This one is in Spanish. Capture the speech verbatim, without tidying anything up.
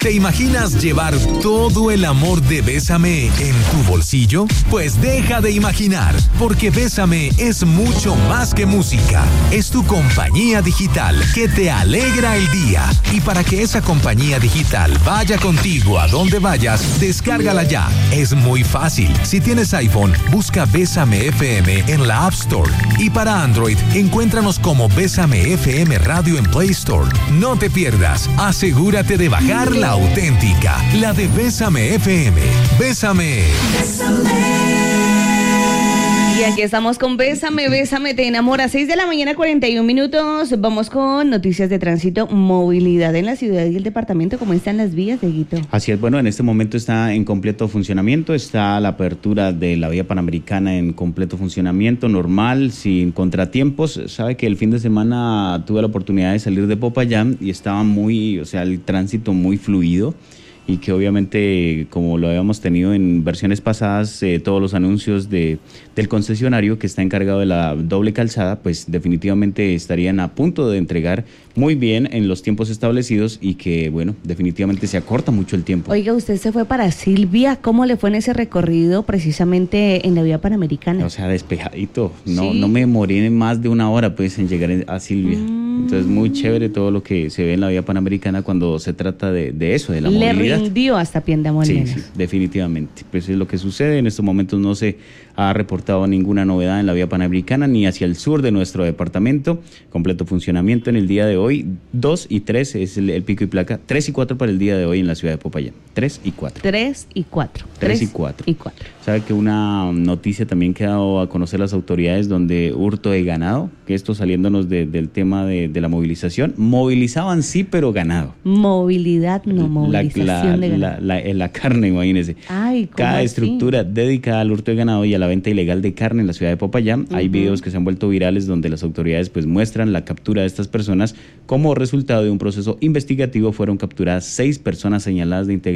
¿Te imaginas llevar todo el amor de Bésame en tu bolsillo? Pues deja de imaginar, porque Bésame es mucho más que música. Es tu compañía digital que te alegra el día. Y para que esa compañía digital vaya contigo a donde vayas, descárgala ya. Es muy fácil. Si tienes iPhone, busca Bésame F M en la App Store. Y para Android, encuéntranos como Bésame F M Radio en Play Store. No te pierdas. Asegúrate de bajar la auténtica, la de Bésame F M. Bésame. Y aquí estamos con Bésame, Bésame, te enamora. seis de la mañana, cuarenta y un minutos. Vamos con noticias de tránsito, movilidad en la ciudad y el departamento. ¿Cómo están las vías, Dieguito? Así es, bueno, en este momento está en completo funcionamiento. Está la apertura de la vía Panamericana en completo funcionamiento, normal, sin contratiempos. Sabe que el fin de semana tuve la oportunidad de salir de Popayán y estaba muy, o sea, el tránsito muy fluido. Y que obviamente, como lo habíamos tenido en versiones pasadas, eh, todos los anuncios de, del concesionario que está encargado de la doble calzada, pues definitivamente estarían a punto de entregar muy bien en los tiempos establecidos y que, bueno, definitivamente se acorta mucho el tiempo. Oiga, usted se fue para Silvia, ¿cómo le fue en ese recorrido precisamente en la vía Panamericana? O sea, despejadito, no, ¿Sí? no me demoré más de una hora pues en llegar a Silvia. Mm. Entonces, muy chévere todo lo que se ve en la vía Panamericana cuando se trata de, de eso, de la le movilidad. Le rindió hasta Piendamoniana. Sí, sí, definitivamente. Pues es lo que sucede. En estos momentos no se ha reportado ninguna novedad en la vía Panamericana ni hacia el sur de nuestro departamento. Completo funcionamiento en el día de hoy. dos y tres es el, el pico y placa. tres y cuatro para el día de hoy en la ciudad de Popayán. tres y cuatro. tres y cuatro. tres y cuatro. y cuatro. Sabe que una noticia también que ha dado a conocer las autoridades donde hurto de ganado, que esto saliéndonos de, del tema de, de la movilización, movilizaban sí, pero ganado. Movilidad, no movilización la, la, de ganado. La, la, la carne, imagínese. Ay, ¿cómo Cada así? estructura dedicada al hurto de ganado y a la venta ilegal de carne en la ciudad de Popayán. Uh-huh. Hay videos que se han vuelto virales donde las autoridades pues muestran la captura de estas personas. Como resultado de un proceso investigativo fueron capturadas seis personas señaladas de integridad